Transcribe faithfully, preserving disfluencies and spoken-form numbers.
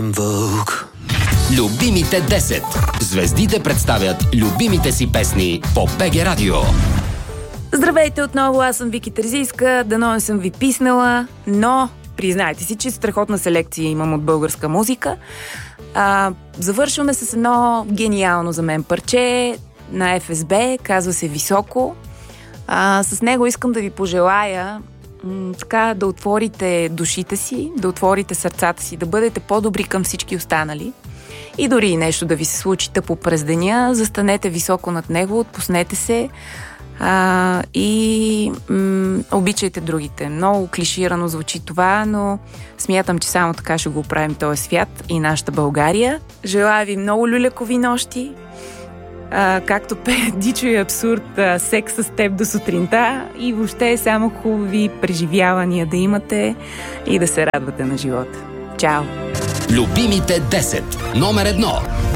Vogue. Любимите десет. Звездите представят любимите си песни по БГ Радио. Здравейте отново, аз съм Вики Терзийска, дано не съм ви писнала, но признайте си, че страхотна селекция имам от българска музика. А, завършваме с едно гениално за мен парче на Еф Ес Би, казва се Високо. А, с него искам да ви пожелая м- така да отворите душите си, да отворите сърцата си, да бъдете по-добри към всички останали. И дори и нещо да ви се случи тъпо през деня, застанете високо над него, отпуснете се а, и м- обичайте другите. Много клиширано звучи това, но смятам, че само така ще го оправим този свят и нашата България. Желая ви много люлякови нощи, а, както пее Дичо и Абсурд, а, секс с теб до сутринта и въобще само хубави преживявания да имате и да се радвате на живота. Чао! Любимите десет. Номер едно.